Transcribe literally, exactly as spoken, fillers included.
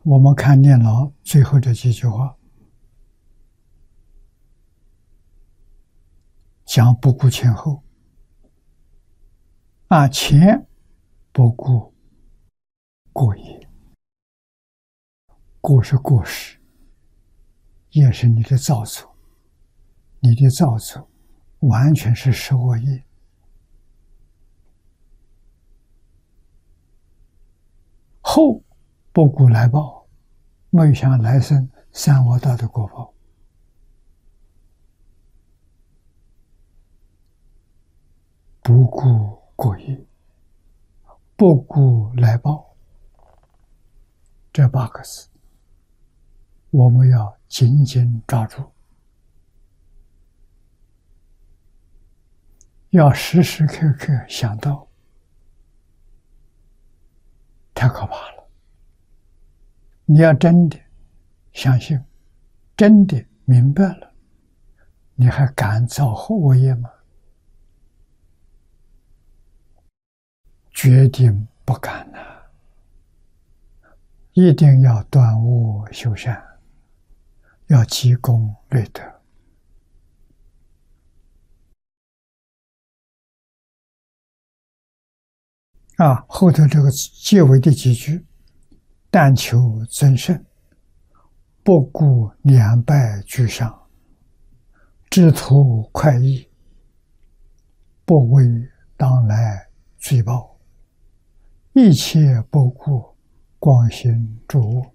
我们看念老最后这几句话，讲不顾前后，啊，前不顾过业，过是过失，业是你的造作，你的造作完全是十恶业。后不顾来报，没有想来生三恶道的果报。不顾过业，不顾来报，这八个字我们要紧紧抓住，要时时刻刻想到，太可怕了。你要真的相信，真的明白了，你还敢造后恶业吗？决定不敢呐、啊！一定要断恶修善，要积功累德。啊，后头这个结尾的几句，但求增胜，不顾两败俱伤，知图快意，不畏当来罪报，一切不顾，光心诸恶。